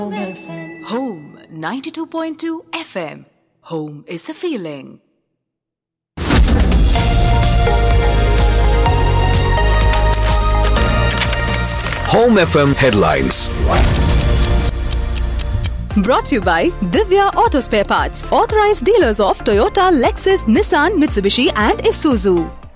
Home 92.2 FM. Home is a feeling. Home FM headlines. Brought to you by Divya Auto Spare Parts, authorized dealers of Toyota, Lexus, Nissan, Mitsubishi and Isuzu.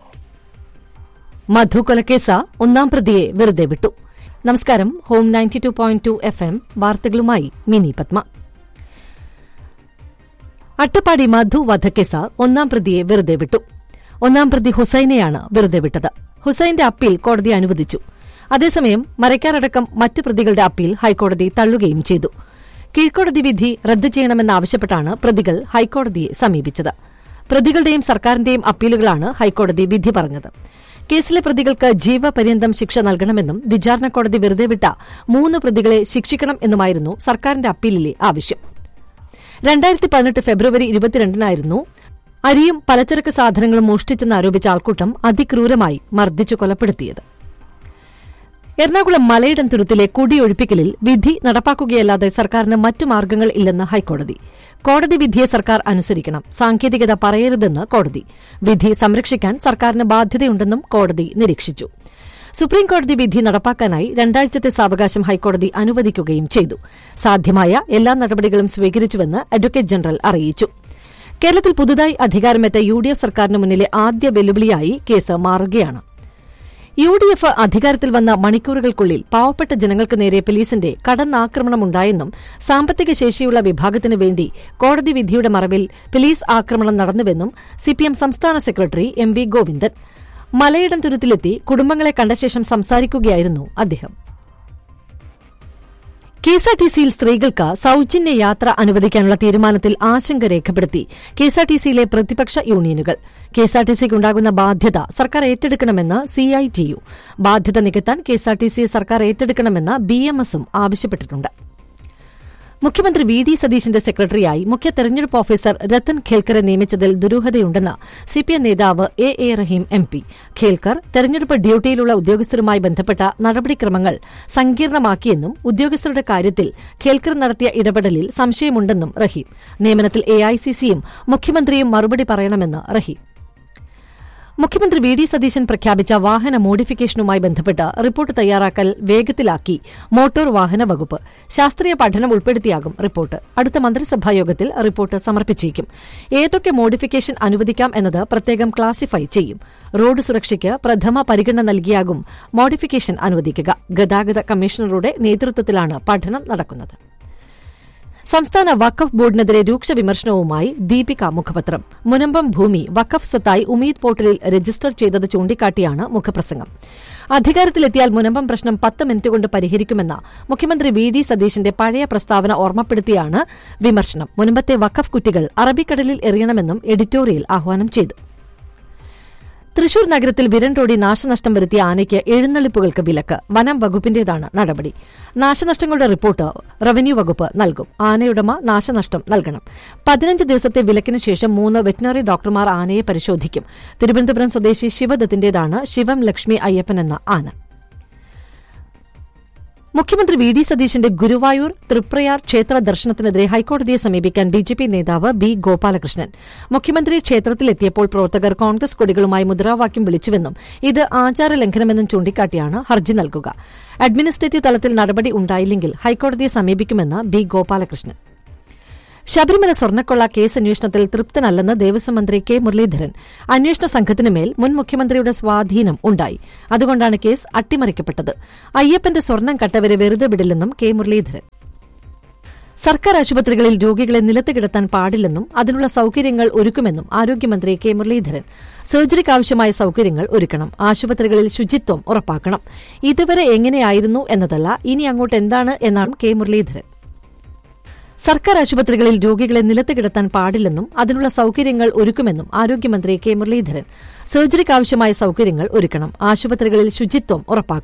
മധു കൊലക്കേസ ഒന്നാം പ്രതിയെ വെറുതെ വിട്ടു. നമസ്കാരം. Home 92.2 FM വാർത്തകളുമായി mini Padma. Attappadi മധു വധക്കേസ ഒന്നാം പ്രതിയെ വെറുതെ വിട്ടു. ഒന്നാം പ്രതി ഹുസൈനെയാണ് വെറുതെ വിട്ടത്. ഹുസൈന്റെ അപ്പീൽ കോടതി അനുവദിച്ചു. അതേസമയം മരക്കാരടക്കം മറ്റു പ്രതികളുടെ അപ്പീൽ ഹൈക്കോടതി തള്ളുകയും ചെയ്തു. കീഴ്ക്കോടതി വിധി റദ്ദ് ചെയ്യണമെന്നാവശ്യപ്പെട്ടാണ് പ്രതികൾ ഹൈക്കോടതിയെ സമീപിച്ചത്. പ്രതികളുടെയും സർക്കാരിന്റെയും അപ്പീലുകളാണ് ഹൈക്കോടതി വിധി പറഞ്ഞത്. കേസിലെ പ്രതികൾക്ക് ജീവപര്യന്തം ശിക്ഷ നൽകണമെന്നും വിചാരണ കോടതി വെറുതെ വിട്ട 3 പ്രതികളെ ശിക്ഷിക്കണം എന്നുമായിരുന്നു സർക്കാരിന്റെ അപ്പീലിലെ ആവശ്യം. 2018 ഫെബ്രുവരി 22-നായിരുന്നു അരിയും പലചരക്ക് സാധനങ്ങളും മോഷ്ടിച്ചെന്നാരോപിച്ച ആൾക്കൂട്ടം അതിക്രൂരമായി മർദ്ദിച്ചു കൊലപ്പെടുത്തിയത്. എറണാകുളം മലയിടം തുരുത്തിലെ കുടിയൊഴിപ്പിക്കലിൽ വിധി നടപ്പാക്കുകയല്ലാതെ സർക്കാരിന് മറ്റു മാർഗ്ഗങ്ങൾ ഇല്ലെന്ന് ഹൈക്കോടതി. കോടതി വിധിയെ സർക്കാർ അനുസരിക്കണം, സാങ്കേതികത പറയരുതെന്ന് കോടതി. വിധി സംരക്ഷിക്കാൻ സർക്കാരിന് ബാധ്യതയുണ്ടെന്നും കോടതി നിരീക്ഷിച്ചു. സുപ്രീംകോടതി വിധി നടപ്പാക്കാനായി 2 ആഴ്ചത്തെ സാവകാശം ഹൈക്കോടതി അനുവദിക്കുകയും ചെയ്തു. സാധ്യമായ എല്ലാ നടപടികളും സ്വീകരിച്ചുവെന്ന് അഡ്വക്കേറ്റ് ജനറൽ അറിയിച്ചു. കേരളത്തിൽ പുതുതായി അധികാരമേറ്റ UDF സർക്കാരിന് മുന്നിലെ ആദ്യ വെല്ലുവിളിയായി കേസ് മാറുകയാണ്. UDF അധികാരത്തിൽ വന്ന മണിക്കൂറുകൾക്കുള്ളിൽ പാവപ്പെട്ട ജനങ്ങൾക്ക് നേരെ പോലീസിന്റെ കടന്നാക്രമണമുണ്ടായെന്നും സാമ്പത്തിക ശേഷിയുള്ള വിഭാഗത്തിനു വേണ്ടി കോടതി വിധിയുടെ മറവിൽ പോലീസ് ആക്രമണം നടന്നുവെന്നും CPM സംസ്ഥാന സെക്രട്ടറി MV ഗോവിന്ദൻ മലയിടം തുരുത്തിലെത്തി കുടുംബങ്ങളെ കണ്ട ശേഷം സംസാരിക്കുകയായിരുന്നു അദ്ദേഹം. KSRTCയിൽ സ്ത്രീകൾക്ക് സൌജന്യ യാത്ര അനുവദിക്കാനുള്ള തീരുമാനത്തിൽ ആശങ്ക രേഖപ്പെടുത്തി KSRTCയിലെ പ്രതിപക്ഷ യൂണിയനുകൾ. KSRTCക്കുണ്ടാകുന്ന ബാധ്യത സർക്കാർ ഏറ്റെടുക്കണമെന്ന് CITU. ബാധ്യത നികത്താൻ KSRTC സർക്കാർ ഏറ്റെടുക്കണമെന്ന് BMSും ആവശ്യപ്പെട്ടിട്ടുണ്ട്. മുഖ്യമന്ത്രി VD സതീശന്റെ സെക്രട്ടറിയായി മുഖ്യ തെരഞ്ഞെടുപ്പ് ഓഫീസർ രത്തൻ ഖേൽക്കറെ നിയമിച്ചതിൽ ദുരൂഹതയുണ്ടെന്ന് CPM നേതാവ് A റഹീം MP. ഖേൽക്കർ തെരഞ്ഞെടുപ്പ് ഡ്യൂട്ടിയിലുള്ള ഉദ്യോഗസ്ഥരുമായി ബന്ധപ്പെട്ട നടപടിക്രമങ്ങൾ സങ്കീർണമാക്കിയെന്നും ഉദ്യോഗസ്ഥരുടെ കാര്യത്തിൽ ഖേൽക്കർ നടത്തിയ ഇടപെടലിൽ സംശയമുണ്ടെന്നും റഹീം. നിയമനത്തിൽ AICCയും മുഖ്യമന്ത്രിയും മറുപടി പറയണമെന്ന് റഹീം. മുഖ്യമന്ത്രി VD സതീശൻ പ്രഖ്യാപിച്ച വാഹന മോഡിഫിക്കേഷനുമായി ബന്ധപ്പെട്ട് റിപ്പോർട്ട് തയ്യാറാക്കൽ വേഗത്തിലാക്കി മോട്ടോർ വാഹന വകുപ്പ്. ശാസ്ത്രീയ പഠനം ഉൾപ്പെടുത്തിയാകും റിപ്പോർട്ട്. അടുത്ത മന്ത്രിസഭായോഗത്തിൽ റിപ്പോർട്ട് സമർപ്പിച്ചേക്കും. ഏതൊക്കെ മോഡിഫിക്കേഷൻ അനുവദിക്കാം എന്നത് പ്രത്യേകം ക്ലാസിഫൈ ചെയ്യും. റോഡ് സുരക്ഷയ്ക്ക് പ്രഥമ പരിഗണന നൽകിയാകും മോഡിഫിക്കേഷൻ അനുവദിക്കുക. ഗതാഗത കമ്മീഷണറുടെ നേതൃത്വത്തിലാണ് പഠനം നടക്കുന്നത്. സംസ്ഥാന വഖഫ് ബോർഡിനെതിരെ രൂക്ഷ വിമർശനവുമായി ദീപിക മുഖപത്രം. മുനമ്പം ഭൂമി വഖഫ് സ്വത്തായി ഉമീദ് പോർട്ടലിൽ രജിസ്റ്റർ ചെയ്തത് ചൂണ്ടിക്കാട്ടിയാണ് മുഖപ്രസംഗം. അധികാരത്തിലെത്തിയാൽ മുനമ്പം പ്രശ്നം 10 മിനിറ്റ് കൊണ്ട് പരിഹരിക്കുമെന്ന മുഖ്യമന്ത്രി VD സതീശന്റെ പഴയ പ്രസ്താവന ഓർമ്മപ്പെടുത്തിയാണ് വിമർശനം. മുനമ്പത്തെ വഖഫ് കുറ്റികൾ അറബിക്കടലിൽ എറിയണമെന്നും എഡിറ്റോറിയൽ ആഹ്വാനം ചെയ്തു. തൃശൂർ നഗരത്തിൽ വിരണ്ടോടി നാശനഷ്ടം വരുത്തിയ ആനയ്ക്ക് എഴുന്നള്ളിപ്പുകൾക്ക് വിലക്ക്. വനം വകുപ്പിന്റേതാണ് നടപടി. നാശനഷ്ടങ്ങളുടെ റിപ്പോർട്ട് റവന്യൂ വകുപ്പ് നൽകും. ആനയുടമ നാശനഷ്ടം നൽകണം. 15 ദിവസത്തെ വിലക്കിന് ശേഷം 3 വെറ്റിനറി ഡോക്ടർമാർ ആനയെ പരിശോധിക്കും. തിരുവനന്തപുരം സ്വദേശി ശിവദത്തിന്റേതാണ് ശിവം ലക്ഷ്മി അയ്യപ്പൻ എന്ന ആന. മുഖ്യമന്ത്രി VD സതീശന്റെ ഗുരുവായൂർ തൃപ്രയാർ ക്ഷേത്ര ദർശനത്തിനെതിരെ ഹൈക്കോടതിയെ സമീപിക്കാൻ BJP നേതാവ് B ഗോപാലകൃഷ്ണൻ. മുഖ്യമന്ത്രി ക്ഷേത്രത്തിലെത്തിയപ്പോൾ പ്രവർത്തകർ കോൺഗ്രസ് കൊടികളുമായി മുദ്രാവാക്യം വിളിച്ചുവെന്നും ഇത് ആചാരലംഘനമെന്നും ചൂണ്ടിക്കാട്ടിയാണ് ഹർജി നൽകുക. അഡ്മിനിസ്ട്രേറ്റീവ് തലത്തിൽ നടപടി ഉണ്ടായില്ലെങ്കിൽ ഹൈക്കോടതിയെ സമീപിക്കുമെന്ന് B ഗോപാലകൃഷ്ണൻ. ശബരിമല സ്വർണ്ണക്കൊള്ള കേസ് അന്വേഷണത്തിൽ തൃപ്തനല്ലെന്ന് ദേവസ്വം മന്ത്രി K മുരളീധരൻ. അന്വേഷണ സംഘത്തിനുമേൽ മുൻ മുഖ്യമന്ത്രിയുടെ സ്വാധീനം ഉണ്ടായി. അതുകൊണ്ടാണ് കേസ് അട്ടിമറിക്കപ്പെട്ടത്. അയ്യപ്പന്റെ സ്വർണ്ണം കട്ടവരെ വെറുതെ വിടില്ലെന്നും K മുരളീധരൻ. സർക്കാർ ആശുപത്രികളിൽ രോഗികളെ നിലത്ത് കിടത്താൻ പാടില്ലെന്നും അതിനുള്ള സൌകര്യങ്ങൾ ഒരുക്കുമെന്നും ആരോഗ്യമന്ത്രി K മുരളീധരൻ. സർജറിക്കാവശ്യമായ സൌകര്യങ്ങൾ ഒരുക്കണം. ആശുപത്രികളിൽ ശുചിത്വം ഉറപ്പാക്കണം. ഇതുവരെ എങ്ങനെയായിരുന്നു എന്നതല്ല, ഇനി അങ്ങോട്ട് എന്താണ് എന്നാണ് K മുരളീധരൻ. സർക്കാർ ആശുപത്രികളിൽ രോഗികളെ നിലത്ത് കിടത്താൻ പാടില്ലെന്നും അതിനുള്ള സൌകര്യങ്ങൾ ഒരുക്കുമെന്നും ആരോഗ്യമന്ത്രി K മുരളീധരൻ. സർജറിക്കാവശ്യമായ സൌകര്യങ്ങൾ ഒരുക്കണം. ആശുപത്രികളിൽ ശുചിത്വം ഉറപ്പാക്കണം.